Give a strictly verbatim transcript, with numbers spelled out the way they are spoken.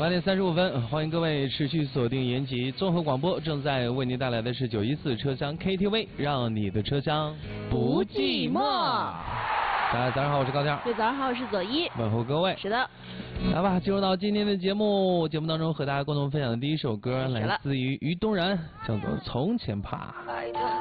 八点三十五分，欢迎各位持续锁定延吉综合广播，正在为您带来的是九一四车厢 K T V， 让你的车厢不寂寞。 大家早上好，我是高天。 对，早上好，我是左一。 问候各位。 是的。 来吧，进入到今天的节目，节目当中和大家共同分享的第一首歌来自于于东然，叫做《从前怕》。 爱的